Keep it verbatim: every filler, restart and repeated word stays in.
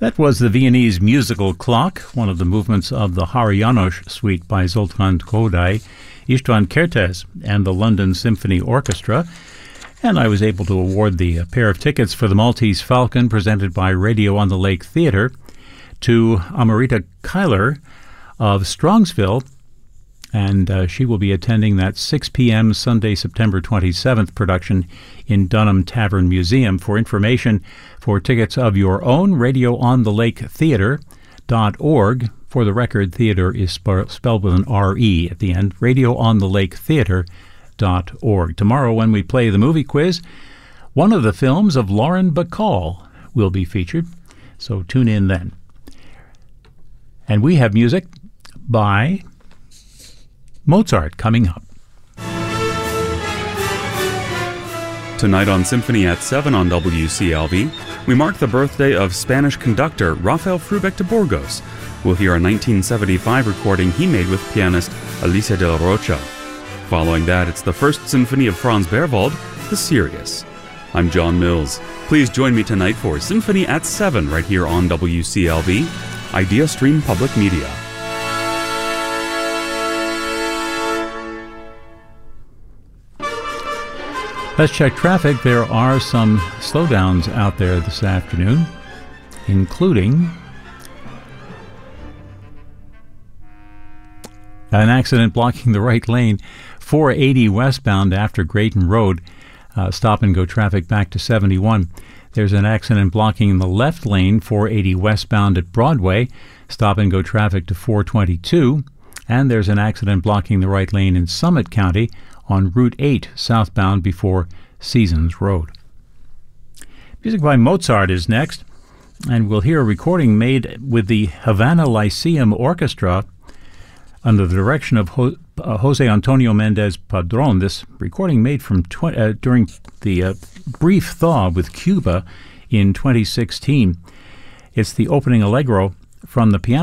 That was the Viennese musical clock, one of the movements of the Hari János Suite by Zoltán Kodály, István Kertész, and the London Symphony Orchestra. And I was able to award the uh, pair of tickets for the Maltese Falcon presented by Radio on the Lake Theatre to Amrita Kyler of Strongsville, and uh, she will be attending that six p.m. Sunday, September twenty-seventh production in Dunham Tavern Museum. For information, for tickets of your own, radio on the lake theatre dot org. For the record, theatre is sp- spelled with an R E at the end, radio on the lake theatre dot org. Tomorrow, when we play the movie quiz, one of the films of Lauren Bacall will be featured, so tune in then. And we have music by Mozart coming up. Tonight on Symphony at seven on W C L V, we mark the birthday of Spanish conductor Rafael Frubeck de Burgos. We'll hear a nineteen seventy-five recording he made with pianist Alicia de la Rocha. Following that, it's the First Symphony of Franz Berwald, the Sirius. I'm John Mills. Please join me tonight for Symphony at seven right here on W C L V, Idea Stream Public Media. Let's check traffic. There are some slowdowns out there this afternoon, including an accident blocking the right lane, four eighty westbound after Grayton Road. Uh, stop-and-go traffic back to seventy-one. There's an accident blocking the left lane, four eighty westbound at Broadway. Stop-and-go traffic to four twenty-two. And there's an accident blocking the right lane in Summit County on Route eight southbound before Seasons Road. Music by Mozart is next, and we'll hear a recording made with the Havana Lyceum Orchestra under the direction of Ho- uh, Jose Antonio Mendez Padron. This recording made from tw- uh, during the uh, brief thaw with Cuba in twenty sixteen. It's the opening allegro from the piano